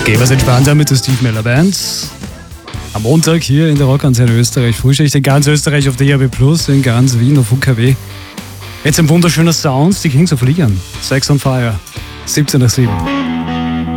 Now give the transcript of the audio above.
Gehen wir es entspannt an mit der Steve Miller Band. Am Montag hier in der Rockantenne Österreich. Frühschicht in ganz Österreich auf DAB+, in ganz Wien auf UKW. Jetzt ein wunderschöner Sound, die Kings of Leon. Sex on Fire. 17 nach 7.